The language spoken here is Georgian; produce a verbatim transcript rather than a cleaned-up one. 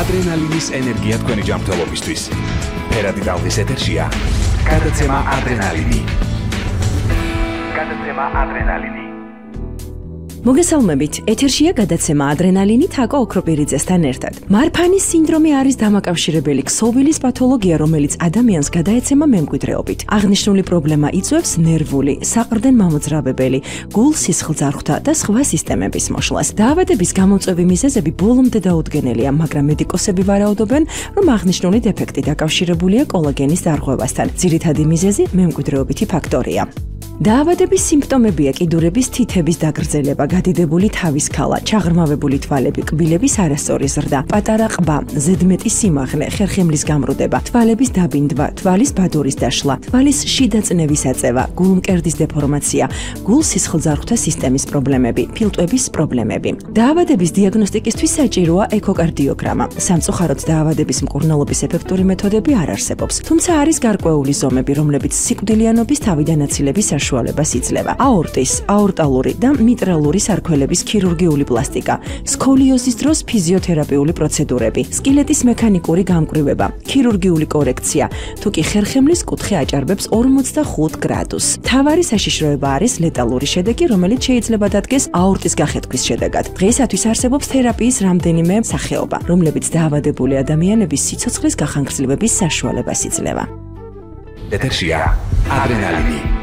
ადრენალინის ენერგია თქვენი ჯანმრთელობისთვის. ფერადი ტალღის ეთერშია გადაცემა ადრენალინი. გადაცემა ადრენალინი. მოგესალმებით, ეთერშია გადაცემა ადრენალინი თაკო ოქროპირიძესთან ერთად. მარფანის სინდრომი არის დამაკავშირებელი ქსოვილის პათოლოგია, რომელიც ადამიანს გადაეცემა მემკვიდრეობით. აღნიშნული პრობლემა იწვევს ნერვული, საყრდენ მამოძრავებელი, გულ-სისხლძარღვთა და სხვა სისტემების მოშლას. დაავადების გამოწვევი მიზეზები ბოლომდე დაუდგენელია, მაგრამ მედიკოსები ვარაუდობენ, რომ აღნიშნული დეფექტი დაკავშირებულია კოლაგენის დარღვევასთან. ძირითადი მიზეზი მემკვიდრეობითი ფაქტორია. დაავადების სიმპტომებია კიდურების თითების დაგრძელება, გადიდებული თავის ქალა, ჩაღრმავებული თვალები, კბილების არასწორი ზრდა, პატარა ყბა, ზედმეტი სიმაღლე, ხერხემლის გამრუდება, თვალების დაბინდვა, თვალის ბადორის დაშლა, თვალის შიდა წნევის აწევა, გულმკერდის დეფორმაცია, გულ-სისხლძარღვთა სისტემის პრობლემები, ფილტვების პრობლემები. დაავადების დიაგნოსტიკისთვის საჭიროა ეკოკარდიოგრამა. სამწუხაროდ დაავადების მკურნალობის ეფექტური მეთოდები არ არსებობს, თუმცა არის გარკვეული ზომები, რომლებიც სიკვდილიანობის თავიდან აცილების საშუალებას იძლევა. აორტის, აორტალური და მიტრალური სარქველების ქირურგიული პლასტიკა, სკოლიოზის დროს ფიზიოთერაპიული პროცედურები, სკილეტის მექანიკური გამკვრივება, ქირურგიული კორექცია, თუ კი ხერხემლის კუთხე აჭარბებს ორმოცდახუთ გრადუსს. მთავარი საშიშროება არის ლეტალური შედეგი, რომელიც შეიძლება დადგეს აორტის გახეთქვის შედეგად. დღეისათვის არსებობს თერაპიის რამდენიმე სახეობა, რომლებიც დაავადებული ადამიანების სიცოცხლის გახანგრძლივების საშუალებას იძლევა. ეთერშია ადრენალინი.